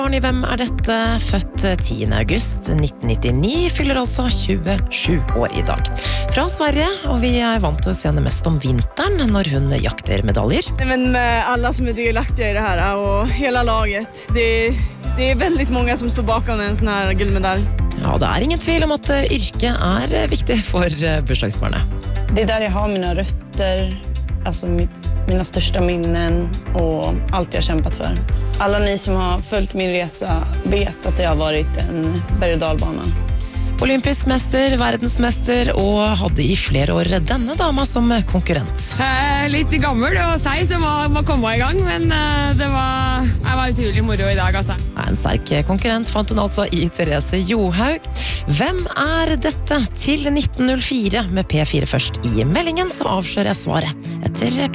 Barn i Hvem er dette? Født 10. august 1999, fyller altså 27 år i dag. Fra Sverige, og vi er vant til å se henne mest om vinteren når hun jakter medaljer. Men med alle som er delaktige i det her, og hele laget, det er veldig mange som står bakom en sånn her gullmedalj. Ja, det er ingen tvil om at yrket er viktig for bursdagsbarnet. Det er der jeg har mine røtter, altså mine største minnen og alt jeg har kjempet for. Alle ni som har fulgt min resa vet at det har vært en berg-og-dal-bane. Olympisk mester, verdensmester og hadde i flere år denne dama som konkurrent. Litt gammel og seig som må komme i gang, men det var utrolig moro i dag, altså. En sterk konkurrent fant hun altså i Therese Johaug. Hvem er dette? Til 1904 med P4 først. I meldingen så avslører jeg svaret etter